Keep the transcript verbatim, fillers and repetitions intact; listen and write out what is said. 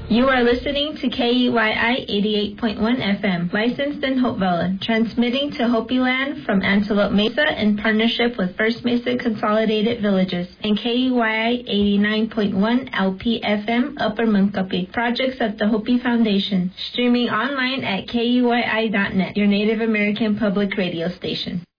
You are listening to K E Y I eighty-eight point one F M, licensed in Hopevilla, transmitting to Hopi Land from Antelope Mesa in partnership with First Mesa Consolidated Villages, and K E Y I eighty-nine point one L P F M, Upper Munkapi, projects of the Hopi Foundation, streaming online at K E Y I dot net, your Native American public radio station.